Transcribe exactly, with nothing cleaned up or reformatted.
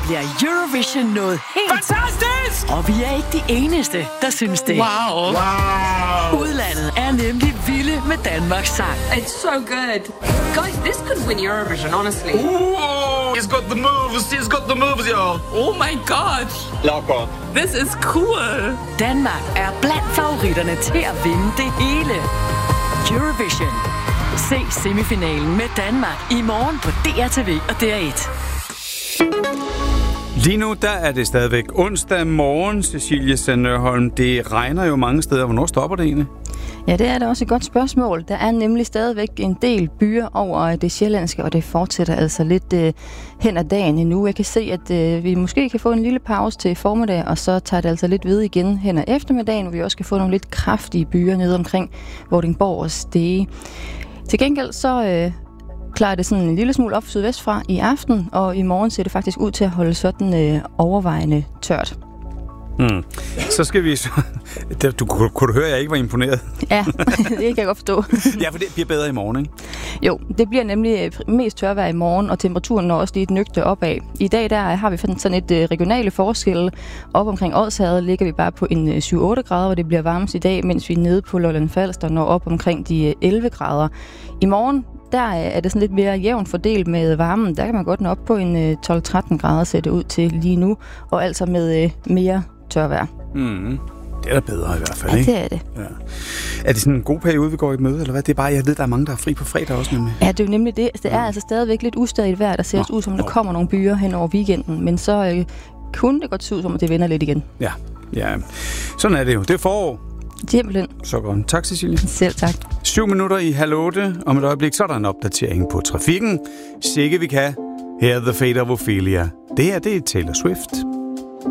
bliver Eurovision noget helt... Fantastisk! Og vi er ikke de eneste, der synes det. Wow. Wow. Udlandet er nemlig vilde med Danmarks sang. It's so good. Guys, this could win Eurovision, honestly. Ooh, he's got the moves. He's got the moves, y'all. Oh my god. Locker. This is cool. Danmark er blandt favoritterne til at vinde det hele. Eurovision. Se semifinalen med Danmark i morgen på D R T V og D R et. Lige nu, der er det stadigvæk onsdag morgen, Cecilie Sandørholm. Det regner jo mange steder. Hvornår stopper det egentlig? Ja, det er da også et godt spørgsmål. Der er nemlig stadigvæk en del byer over det sjællandske, og det fortsætter altså lidt øh, hen ad dagen endnu. Jeg kan se, at øh, vi måske kan få en lille pause til formiddag, og så tager det altså lidt ved igen hen ad eftermiddagen, hvor vi også kan få nogle lidt kraftige byer nede omkring Vordingborg og Stege. Til gengæld så øh, klarer det sådan en lille smule op sydvestfra i aften, og i morgen ser det faktisk ud til at holde sådan øh, overvejende tørt. Hmm. Så skal vi så... Du, kunne, kunne du høre, at jeg ikke var imponeret? Ja, det kan jeg godt forstå. Ja, for det bliver bedre i morgen, ikke? Jo, det bliver nemlig mest tørvejr i morgen, og temperaturen når også lige et nøgte opad. I dag der har vi sådan et regionale forskel. Op omkring Odsherred ligger vi bare på en syv otte grader, og det bliver varmest i dag, mens vi er nede på Lolland Falster når op omkring de elleve grader. I morgen der er det sådan lidt mere jævnt fordelt med varmen. Der kan man godt nå op på en tolv tretten grader, ser det ud til lige nu, og altså med mere tørvejr. Mm. Det er da bedre i hvert fald, ja, ikke? det er det. Ja. Er det sådan en god periode, vi går i møde, eller hvad? Det er bare, jeg ved, der er mange, der er fri på fredag også, nemlig. Ja, det er jo nemlig det. Det er mm. altså stadigvæk lidt ustadigt vejr, der ser også ud, som der kommer nogle byer hen over weekenden. Men så øh, kunne det godt se ud, som at det vender lidt igen. Ja, ja. Sådan er det jo. Det er forår. Simpelthen. Så godt. Tak, Cecilie. Selv tak. Syv minutter i halv otte. Om et øjeblik, så er der en opdatering på trafikken. Sikke vi kan. Her er The Fate of Ophelia. Det her, det er Taylor Swift.